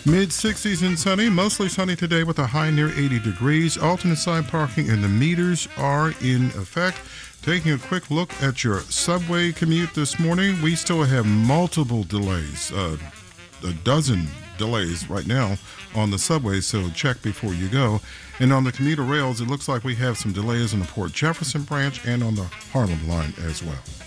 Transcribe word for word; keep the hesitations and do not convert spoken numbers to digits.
Mid sixties and sunny, mostly sunny today with a high near eighty degrees. Alternate side parking and the meters are in effect. Taking a quick look at your subway commute this morning, we still have multiple delays, uh, a dozen delays right now on the subway, so check before you go. And on the commuter rails, it looks like we have some delays on the Port Jefferson branch and on the Harlem line as well.